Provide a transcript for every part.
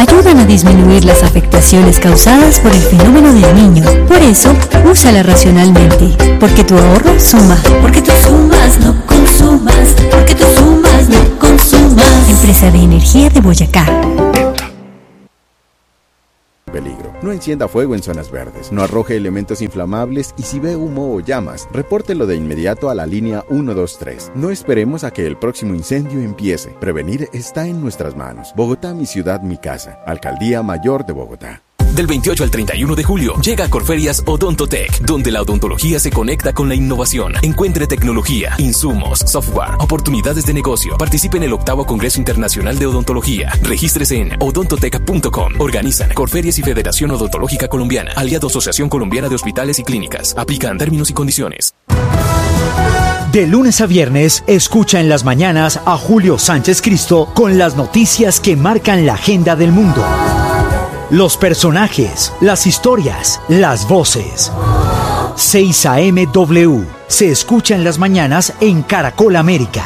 ayudan a disminuir las afectaciones causadas por el fenómeno del niño. Por eso, úsala racionalmente, porque tu ahorro suma. Porque tú sumas, no consumas. Porque tú sumas, no consumas. Empresa de Energía de Boyacá. Peligro. No encienda fuego en zonas verdes, no arroje elementos inflamables y si ve humo o llamas, repórtelo de inmediato a la línea 123. No esperemos a que el próximo incendio empiece. Prevenir está en nuestras manos. Bogotá, mi ciudad, mi casa. Alcaldía Mayor de Bogotá. Del 28 al 31 de julio llega a Corferias Odontotech, donde la odontología se conecta con la innovación. Encuentre tecnología, insumos, software, oportunidades de negocio. Participe en el 8º Congreso Internacional de Odontología. Regístrese en odontotech.com. Organizan Corferias y Federación Odontológica Colombiana. Aliado Asociación Colombiana de Hospitales y Clínicas. Aplican términos y condiciones. De lunes a viernes, escucha en las mañanas a Julio Sánchez Cristo con las noticias que marcan la agenda del mundo. Los personajes, las historias, las voces. 6 AM W se escucha en las mañanas en Caracol América.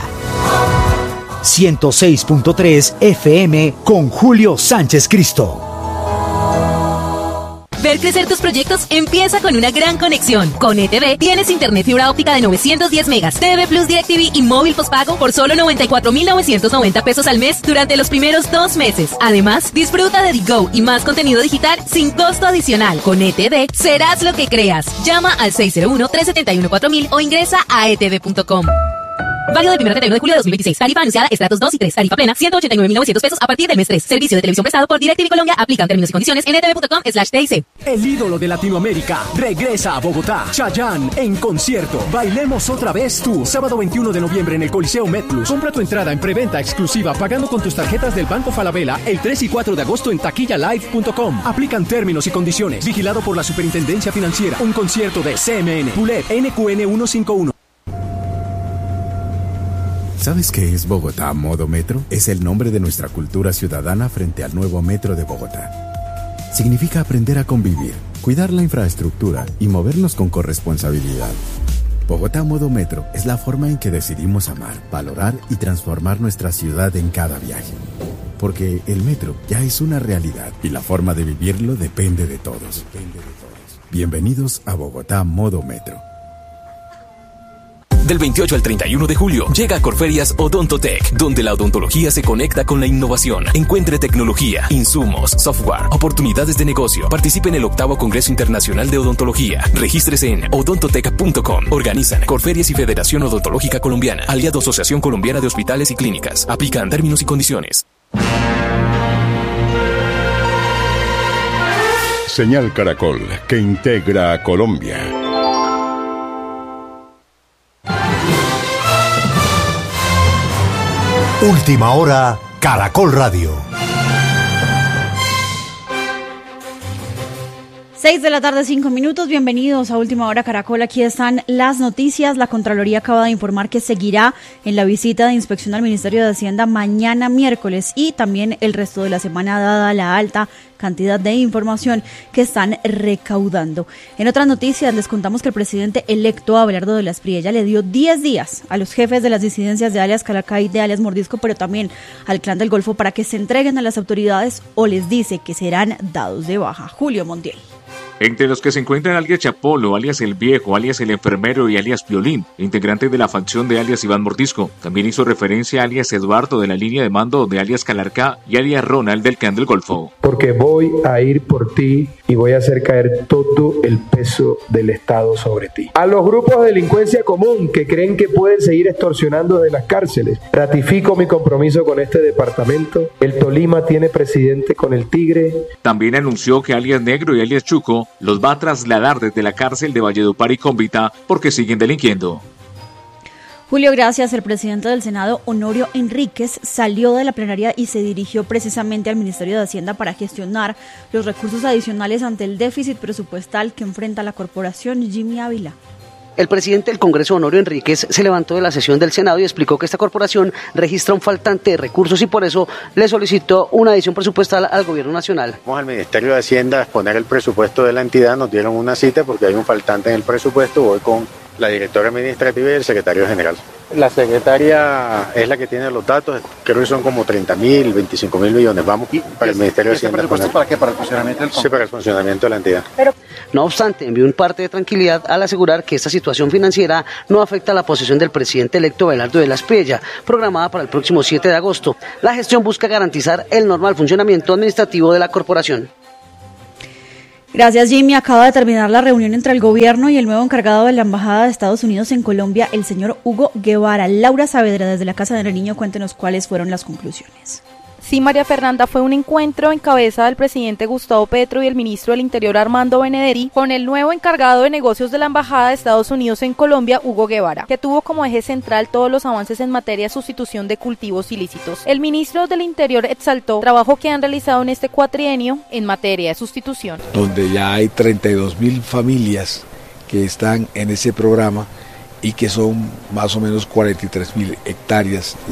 106.3 FM con Julio Sánchez Cristo. Ver crecer tus proyectos empieza con una gran conexión. Con ETV tienes internet fibra óptica de 910 megas, TV Plus DirecTV y móvil postpago por solo 94,990 pesos al mes durante los primeros 2 meses. Además, disfruta de Digo y más contenido digital sin costo adicional. Con ETV serás lo que creas. Llama al 601-371-4000 o ingresa a etv.com. Válido del 1 al 31 de julio de 2026. Tarifa anunciada estratos 2 y 3. Tarifa plena 189.900 pesos a partir del mes 3. Servicio de televisión prestado por DirecTV Colombia. Aplican términos y condiciones en etv.com/TIC. El ídolo de Latinoamérica regresa a Bogotá. Chayanne en concierto. Bailemos otra vez tú. Sábado 21 de noviembre en el Coliseo MedPlus. Compra tu entrada en preventa exclusiva pagando con tus tarjetas del Banco Falabella el 3 y 4 de agosto en taquillalive.com. Aplican términos y condiciones. Vigilado por la Superintendencia Financiera. Un concierto de CMN. Pulet NQN 151. ¿Sabes qué es Bogotá Modo Metro? Es el nombre de nuestra cultura ciudadana frente al nuevo Metro de Bogotá. Significa aprender a convivir, cuidar la infraestructura y movernos con corresponsabilidad. Bogotá Modo Metro es la forma en que decidimos amar, valorar y transformar nuestra ciudad en cada viaje. Porque el metro ya es una realidad y la forma de vivirlo depende de todos. Bienvenidos a Bogotá Modo Metro. Del 28 al 31 de julio llega a Corferias Odontotech, donde la odontología se conecta con la innovación. Encuentre tecnología, insumos, software, oportunidades de negocio. Participe en el 8º Congreso Internacional de Odontología. Regístrese en odontotech.com. Organizan Corferias y Federación Odontológica Colombiana. Aliado Asociación Colombiana de Hospitales y Clínicas. Aplican términos y condiciones. Señal Caracol, que integra a Colombia. Última hora, Caracol Radio. 6 de la tarde, 5 minutos. Bienvenidos a Última Hora Caracol. Aquí están las noticias. La Contraloría acaba de informar que seguirá en la visita de inspección al Ministerio de Hacienda mañana miércoles y también el resto de la semana, dada la alta cantidad de información que están recaudando. En otras noticias les contamos que el presidente electo Abelardo de la Espriella le dio 10 días a los jefes de las disidencias de alias Calacay, de alias Mordisco, pero también al Clan del Golfo para que se entreguen a las autoridades o les dice que serán dados de baja. Julio Montiel. Entre los que se encuentran alias Chapolo, alias El Viejo, alias El Enfermero y alias Piolín, integrante de la facción de alias Iván Mordisco. También hizo referencia a alias Eduardo de la línea de mando de alias Calarcá y alias Ronald del Clan del Golfo. Porque voy a ir por ti y voy a hacer caer todo el peso del Estado sobre ti. A los grupos de delincuencia común que creen que pueden seguir extorsionando de las cárceles, ratifico mi compromiso con este departamento. El Tolima tiene presidente con el Tigre. También anunció que alias Negro y alias Chuco los va a trasladar desde la cárcel de Valledupar y Cómbita porque siguen delinquiendo. Julio, gracias. El presidente del Senado, Honorio Enríquez, salió de la plenaria y se dirigió precisamente al Ministerio de Hacienda para gestionar los recursos adicionales ante el déficit presupuestal que enfrenta la corporación. Jimmy Ávila. El presidente del Congreso, Honorio Enríquez, se levantó de la sesión del Senado y explicó que esta corporación registra un faltante de recursos y por eso le solicitó una adición presupuestal al Gobierno Nacional. Vamos al Ministerio de Hacienda a exponer el presupuesto de la entidad, nos dieron una cita porque hay un faltante en el presupuesto, voy con la directora administrativa y el secretario general. La secretaria es la que tiene los datos, creo que son como 30.000, 25.000 millones, vamos para el Ministerio de Hacienda. ¿Presupuesto para qué? ¿Para el funcionamiento del Congreso? Sí, para el funcionamiento de la entidad. No obstante, envió un parte de tranquilidad al asegurar que esta situación financiera no afecta a la posesión del presidente electo Belardo de la Espriella, programada para el próximo 7 de agosto. La gestión busca garantizar el normal funcionamiento administrativo de la corporación. Gracias, Jimmy. Acaba de terminar la reunión entre el gobierno y el nuevo encargado de la Embajada de Estados Unidos en Colombia, el señor Hugo Guevara. Laura Saavedra, desde la Casa del Niño, cuéntenos cuáles fueron las conclusiones. Sí, María Fernanda, fue un encuentro en cabeza del presidente Gustavo Petro y el ministro del Interior Armando Benedetti con el nuevo encargado de negocios de la Embajada de Estados Unidos en Colombia, Hugo Guevara, que tuvo como eje central todos los avances en materia de sustitución de cultivos ilícitos. El ministro del Interior exaltó el trabajo que han realizado en este cuatrienio en materia de sustitución. Donde ya hay 32.000 familias que están en ese programa y que son más o menos 43.000 hectáreas